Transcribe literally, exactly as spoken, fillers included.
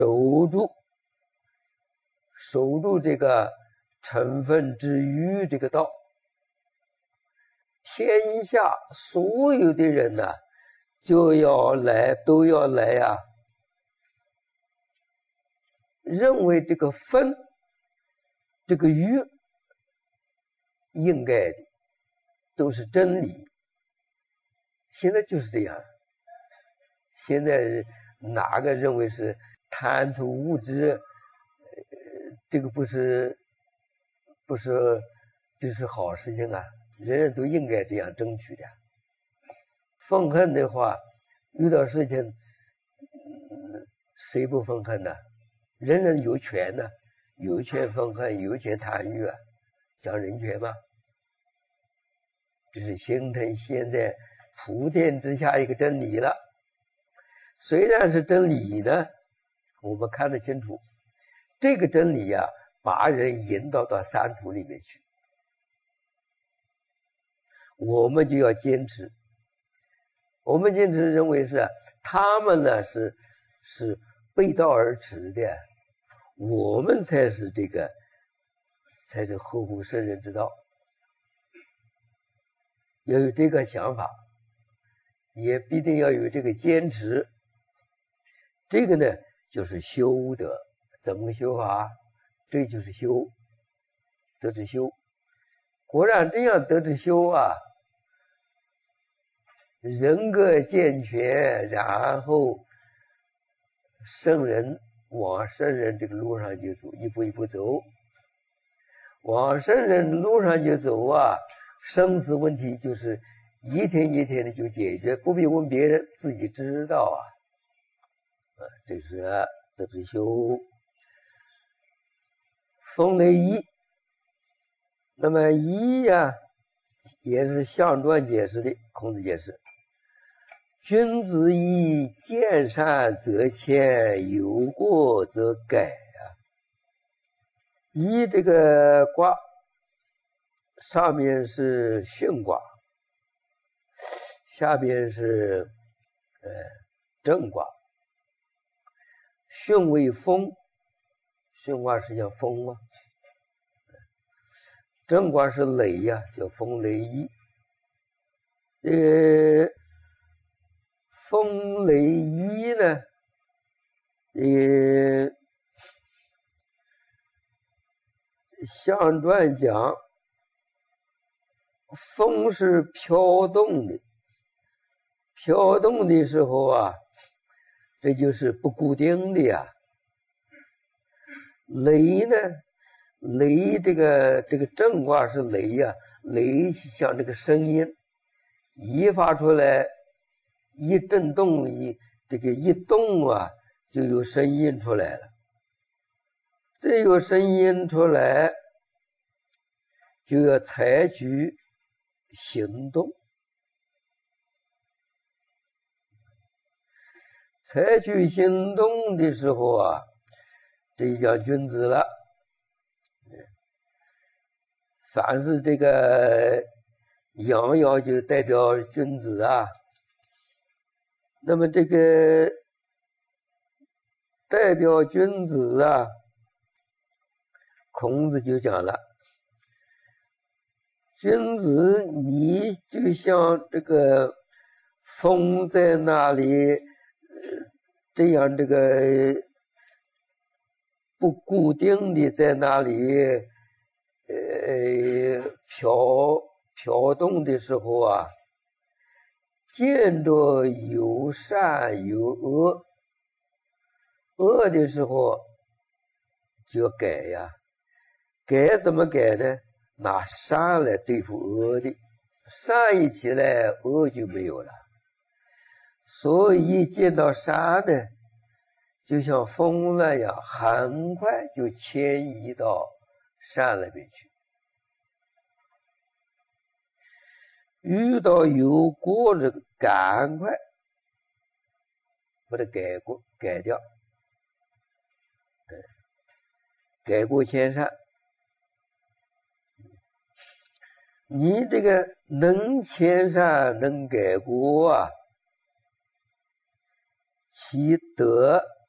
守住守住这个成分之欲这个道，天下所有的人呢、啊，就要来都要来啊，认为这个分这个欲应该的都是真理。现在就是这样，现在哪个认为是贪图物质，呃，这个不是不是这是好事情啊，人人都应该这样争取的。愤恨的话，遇到事情，嗯、谁不愤恨呢？人人有权呢，有权愤恨，有权贪欲啊，讲人权嘛。这是形成现在普天之下一个真理了。虽然是真理呢，我们看得清楚，这个真理呀、啊，把人引导到三途里面去，我们就要坚持。我们坚持认为是他们呢是是背道而驰的，我们才是这个才是合乎圣人之道。要有这个想法，也必定要有这个坚持。这个呢就是修德。怎么个修法？这就是修，德之修。果然这样德之修啊，人格健全，然后圣人往圣人这个路上就走，一步一步走，往圣人路上就走啊，生死问题就是一天一天的就解决，不必问别人，自己知道啊。啊，这是德之修。风雷一，那么一呀、啊，也是象传解释的，孔子解释。君子以见善则迁，有过则改啊。一这个卦上面是巽卦，下面是呃震卦。巽为风，巽卦是叫风吗？震卦是雷呀、啊，叫风雷一。呃，风雷一呢，呃，象传讲，风是飘动的，飘动的时候啊，这就是不固定的呀。雷呢，雷这个这个震卦是雷呀、啊，雷像这个声音，一发出来，一震动，一这个一动啊，就有声音出来了。这有声音出来，就要采取行动。采取行动的时候啊，这就叫君子了。凡是这个阳爻就代表君子啊。那么这个代表君子啊，孔子就讲了，君子你就像这个风在那里这样这个不固定的在那里呃飘飘动的时候啊，见着有善有恶，恶的时候就要改呀。改怎么改呢？拿善来对付恶的，善一起来，恶就没有了。所以一见到善呢，就像风那样，很快就迁移到善那边去。遇到有过这个，赶快把它改过改掉，改过迁善。你这个能迁善能改过啊，其德